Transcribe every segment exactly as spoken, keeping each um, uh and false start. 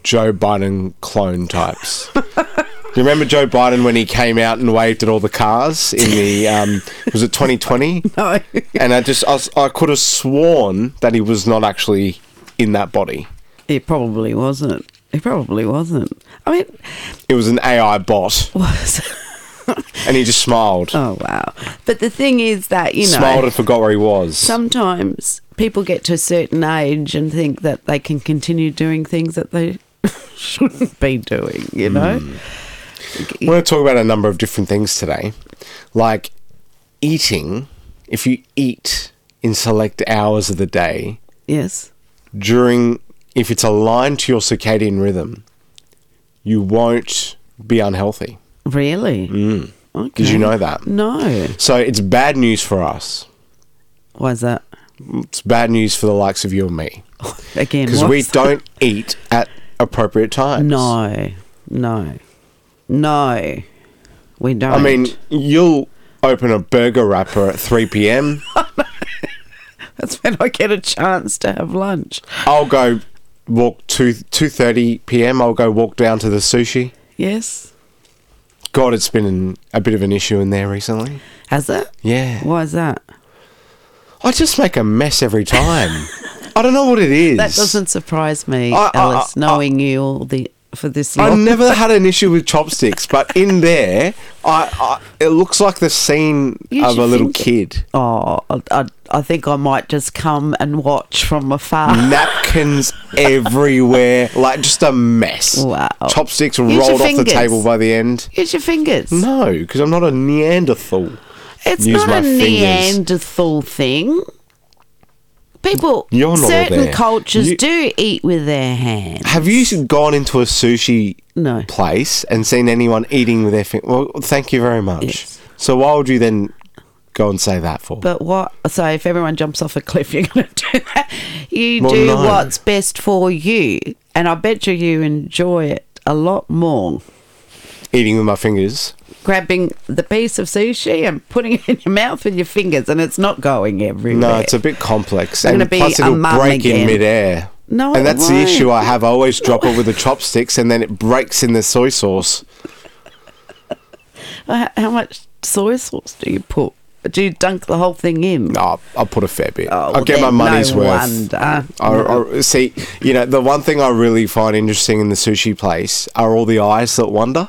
Joe Biden clone types. You remember Joe Biden when he came out and waved at all the cars in the, um, was it twenty twenty? No. And I just, I, was, I could have sworn that he was not actually in that body. He probably wasn't. He probably wasn't. I mean... It was an A I bot. Was And he just smiled. Oh, wow. But the thing is that, you know... Smiled and forgot where he was. Sometimes people get to a certain age and think that they can continue doing things that they shouldn't be doing, you know? Mm. I want to talk about a number of different things today. Like eating, if you eat in select hours of the day... Yes. During... If it's aligned to your circadian rhythm, you won't be unhealthy. Really? Mm. Okay. Did you know that? No. So it's bad news for us. Why's that? It's bad news for the likes of you and me. Again, because we that? don't eat at appropriate times. No. No. No. We don't. I mean, you'll open a burger wrapper at three p.m. That's when I get a chance to have lunch. I'll go walk two two thirty p.m. I'll go walk down to the sushi. Yes. God, it's been an, a bit of an issue in there recently. Has it? Yeah. Why is that? I just make a mess every time. I don't know what it is. That doesn't surprise me, I, I, Alice, I, knowing I, you all the for this long. I never had an issue with chopsticks, but in there, I, I it looks like the scene You of should a little think- kid. Oh, I, I, I think I might just come and watch from afar. Napkins everywhere, like just a mess. Wow. Chopsticks your rolled off the fingers. table by the end. Use your fingers. No, because I'm not a Neanderthal. It's Use not my a fingers. Neanderthal thing. People, You're not certain there. cultures You- do eat with their hands. Have you gone into a sushi No. place and seen anyone eating with their fingers? Well, thank you very much. Yes. So why would you then go and say that for? But what? So if everyone jumps off a cliff, you're going to do that. You Well, do no. what's best for you, and I bet you you enjoy it a lot more. Eating with my fingers. Grabbing the piece of sushi and putting it in your mouth with your fingers, and it's not going everywhere. No, it's a bit complex. I'm and gonna be plus a it'll mum break again. in midair. No, And it that's the won't. issue I have. I always drop it with the chopsticks and then it breaks in the soy sauce. How how much soy sauce do you put? Do you dunk the whole thing in? No, I'll put a fair bit. Oh, I'll well, get my then money's no worth. wonder. I, I, see, you know, the one thing I really find interesting in the sushi place are all the eyes that wander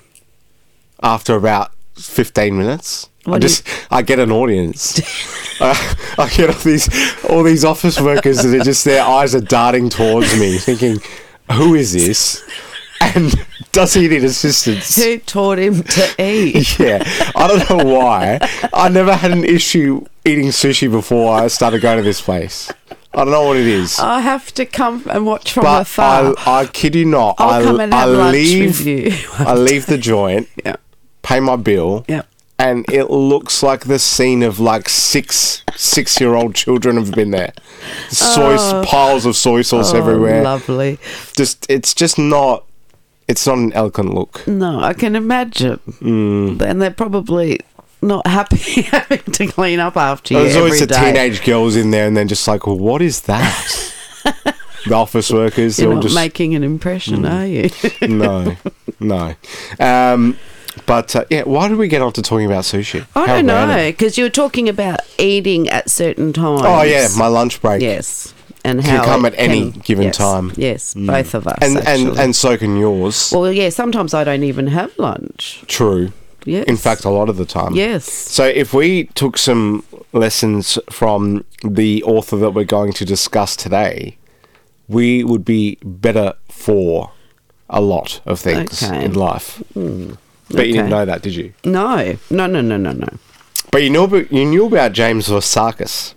after about fifteen minutes. What I do just, I get an audience. I, I get all these, all these office workers that are just, their eyes are darting towards me, thinking, "Who is this? And does he need assistance?" Who taught him to eat? Yeah, I don't know why. I never had an issue eating sushi before I started going to this place. I don't know what it is. I have to come and watch from But afar. I, I kid you not. I'll I, come and I have lunch leave, with you. I leave the joint, Yeah. pay my bill, Yeah. and it looks like the scene of like six six-year-old children have been there. Soy Oh. piles of soy sauce Oh, everywhere. lovely. Just it's just not. It's not an elegant look. No, I can imagine. Mm. And they're probably not happy having to clean up after you There's every always the day. teenage girls in there, and then just like, well, what is that? The office workers, You're they're all not just making an impression, are you? no, no. Um, but uh, yeah, why did we get on to talking about sushi? I How don't know, random. because you were talking about eating at certain times. Oh yeah, my lunch break. Yes. And Can how come it at any can- given yes, time. Yes, both of us. and and actually. and so can yours. well, yeah, sometimes I don't even have lunch. True. Yes. In fact, a lot of the time. Yes. So if we took some lessons from the author that we're going to discuss today, we would be better for a lot of things Okay. in life. Mm, But you didn't okay. know that, did you? No, no, no, no, no, no. But you knew about, you knew about James Vlasakis.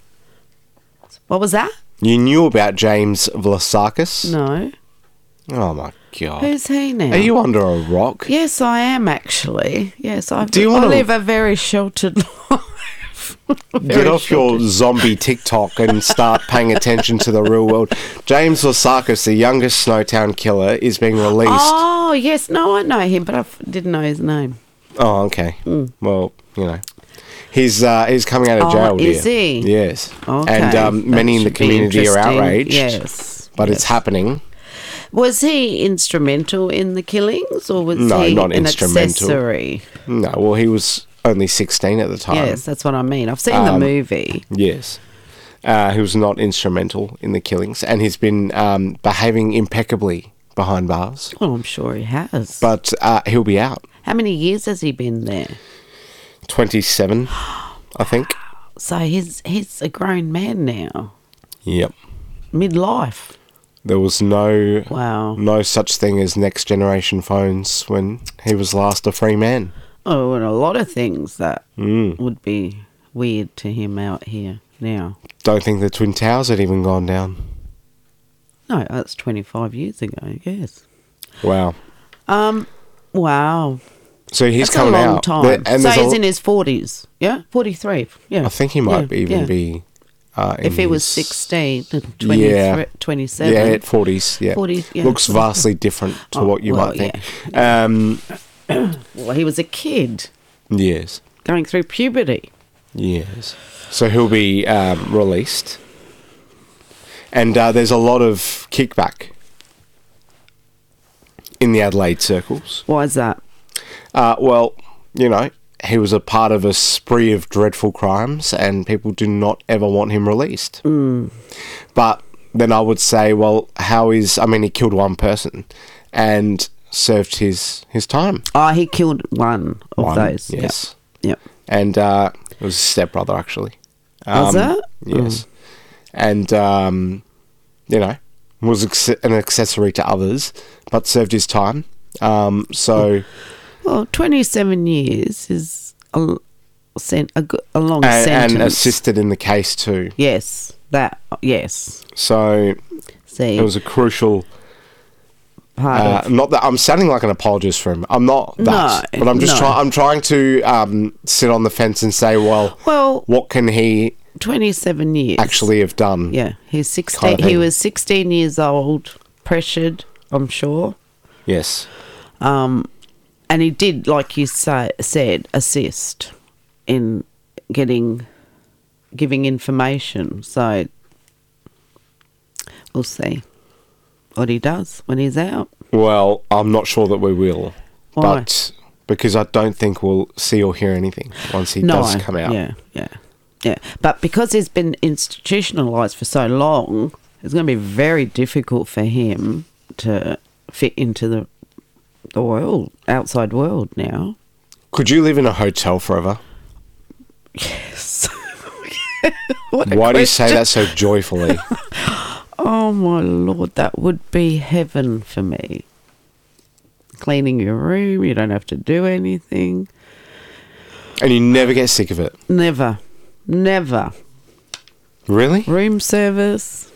What was that? You knew about James Vlasakis? No. Oh my god. Who's he now? Are you under a rock? Yes, I am actually. Yes, I've, Do you I wanna- live a very sheltered life. Get Very off your sheltered. zombie TikTok and start paying attention to the real world. James Vlasakis, the youngest Snowtown killer, is being released. Oh, yes. No, I know him, but I f- didn't know his name. Oh, okay. Mm. Well, you know. He's uh, he's coming out of Oh, jail, is dear. he? Yes. Okay. And um, That many in the should be community are interesting. outraged. Yes. But yes. it's happening. Was he instrumental in the killings, or was No, he not an instrumental. accessory? No, well, he was only sixteen at the time. Yes, that's what I mean. I've seen Um, the movie. Yes. Uh, he was not instrumental in the killings, and he's been um, behaving impeccably behind bars. Well, I'm sure he has. But uh, he'll be out. How many years has he been there? twenty-seven, I think. So he's he's a grown man now, Yep. midlife. There was no Wow. no such thing as next generation phones when he was last a free man. Oh, and a lot of things that Mm. would be weird to him out here now. Don't think the Twin Towers had even gone down. No, that's twenty-five years ago. Yes. Wow. Um. Wow. So he's That's coming a long out. time. There- and so there's a- he's in his forties. Yeah, forty-three. Yeah. I think he might Yeah, even yeah. be. Uh, in If he was his- sixteen, twenty-three, Yeah. twenty-seven. Yeah, at forties. Yeah, forties, yeah. looks vastly different to Oh, what you well, might think. Um, Well, he was a kid yes, going through puberty. yes. So he'll be um, released, and uh, there's a lot of kickback in the Adelaide circles. Why is that? Uh, well, you know, he was a part of a spree of dreadful crimes, and people do not ever want him released. Mm. But then I would say, well, how is... I mean, he killed one person and served his, his time. Oh, he killed one of One, those. yes. Yep. And uh, it was his stepbrother, actually. Was Um, it? Yes. And, um, you know, was ex- an accessory to others, but served his time. Um, so... Well, twenty-seven years is a, sen- a, go- a long And, sentence. and assisted in the case too. Yes, that, yes. So See, it was a crucial... part Uh, of... not that I'm sounding like an apologist for him. I'm not that, No, but I'm just no. trying. I'm trying to um, sit on the fence and say, well, Well, what can he twenty-seven years. actually have done? Yeah, he's sixteen. Kind of he thing. was sixteen years old, pressured, I'm sure. Yes. Um, and he did, like you say, said, assist in getting, giving information. So we'll see what he does when he's out. Well, I'm not sure that we will, Why? but because I don't think we'll see or hear anything once he does come out. Yeah, yeah, yeah. But because he's been institutionalised for so long, it's going to be very difficult for him to fit into the the world, outside world now. Could you live in a hotel forever? Yes. What a Why do you say question. that so joyfully? Oh my lord, that would be heaven for me. Cleaning your room, you don't have to do anything. And you never get sick of it? Never, never. Really? Room service.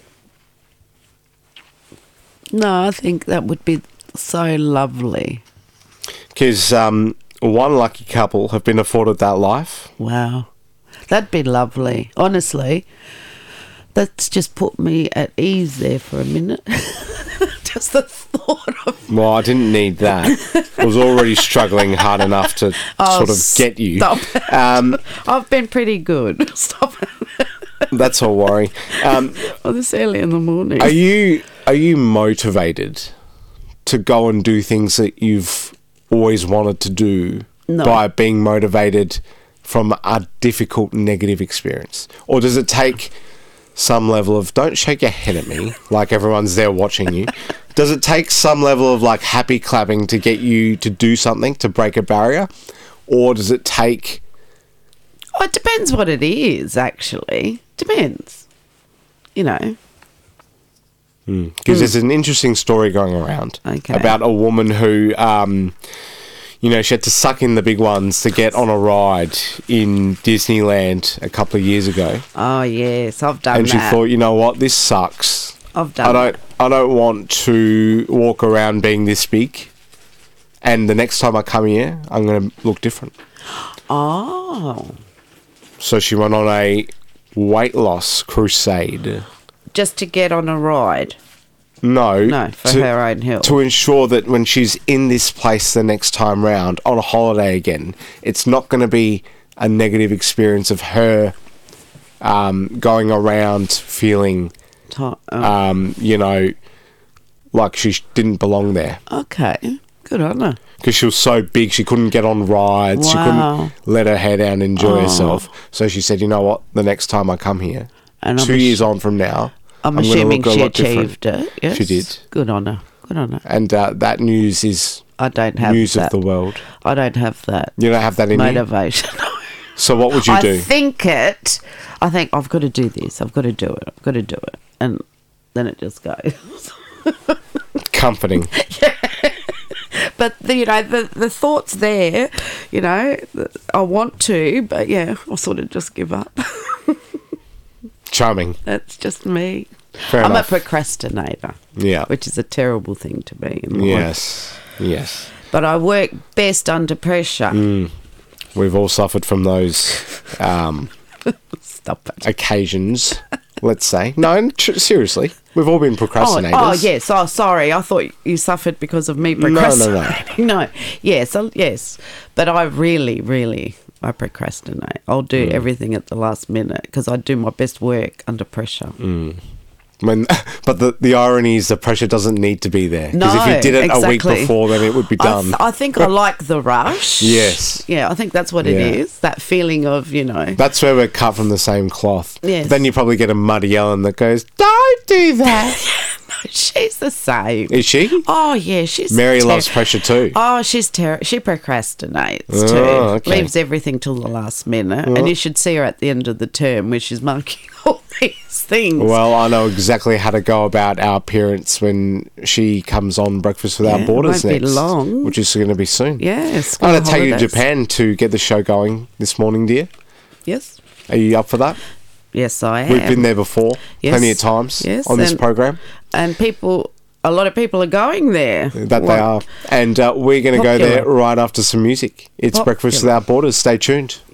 No, I think that would be so lovely. Because um, one lucky couple have been afforded that life. Wow. That'd be lovely. Honestly, that's just put me at ease there for a minute. Just the thought of... Well, I didn't need that. I was already struggling hard enough to Oh, sort of get you. stop it. Um, I've been pretty good. Stop it. that's all worry. Um, Oh, this early in the morning. are you are you motivated to go and do things that you've always wanted to do No. by being motivated from a difficult negative experience, or does it take some level of, don't shake your head at me like everyone's there watching you, does it take some level of like happy clapping to get you to do something, to break a barrier, or does it take... Oh, it depends what it is, actually. Depends. You know. Because there's an interesting story going around Okay. about a woman who, um, you know, she had to suck in the big ones to get on a ride in Disneyland a couple of years ago, Oh, yes. I've done and she that. thought, you know what, this sucks. I've done I don't, I don't want to walk around being this big, and the next time I come here, I'm going to look different. Oh. So she went on a weight loss crusade. Just to get on a ride. No, No, for to, her own health. to ensure that when she's in this place the next time round on a holiday again, it's not going to be a negative experience of her um, going around feeling, Ti- oh. um, you know, like she sh- didn't belong there. Okay. Good on her. Because she was so big, she couldn't get on rides. She Wow. couldn't let her hair down and enjoy Oh. herself. So she said, you know what? The next time I come here, And I'm two ass- years on from now, I'm, I'm gonna assuming look a she lot different. achieved it. Yes? She did. Good on her. Good on her. And uh, that news is I don't have news that. of the world. I don't have that You don't have that in you? motivation. So what would you I do? think it. I think I've got to do this. I've got to do it. I've got to do it. And then it just goes. Comforting. But, the, you know, the, the thought's there, you know, I want to, but yeah, I'll sort of just give up. Charming. That's just me. Fair I'm enough. a procrastinator, Yeah. which is a terrible thing to be in life. Yes. Yes. But I work best under pressure. Mm. We've all suffered from those um, Stop it. occasions, let's say. No, tr- seriously. We've all been Oh, procrastinators. oh, yes. Oh, sorry. I thought you suffered because of me No, no, no. procrastinating. No, Yes, uh, yes. But I really, really, I procrastinate. I'll do Mm. everything at the last minute because I do my best work under pressure. Mm. When, but the, the irony is the pressure doesn't need to be there. Because No, if you did it a week exactly. before, then it would be I, done. th- I think I like the rush. Yes. Yeah, I think that's what it Yeah. is. That feeling of, you know. That's where we're cut from the same cloth. Yes. Then you probably get a muddy Ellen that goes, don't do that. She's the same. Is she? Oh, yeah, she's Mary ter- loves pressure too. Oh, she's terrible. She procrastinates Oh, too. okay. Leaves everything till the last minute. And you should see her at the end of the term where she's marking all these things. Well, I know exactly how to go about our appearance when she comes on Breakfast Without Yeah, it Borders won't be next. long. Which is going to be soon. Yes. I'm going to take you to Japan to get the show going this morning, dear. Yes. Are you up for that? Yes, I am. We've been there before, Yes. plenty of times Yes, on this and- program. And people, a lot of people are going there. That they What- are. And uh, we're going to go there Popular. right after some music. It's Popular. Breakfast Without Borders. Stay tuned.